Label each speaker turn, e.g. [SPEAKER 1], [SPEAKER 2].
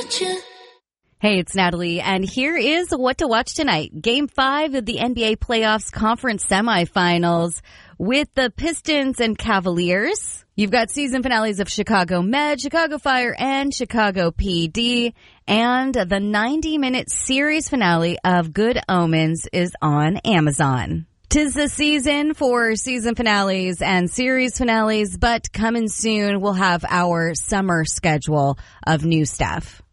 [SPEAKER 1] Hey, it's Natalie, and here is what to watch tonight. Game 5 of the NBA playoffs conference semifinals with the Pistons and Cavaliers. You've got season finales of Chicago Med, Chicago Fire, and Chicago PD. And the 90-minute series finale of Good Omens is on Amazon. 'Tis the season for season finales and series finales, but coming soon, we'll have our summer schedule of new stuff.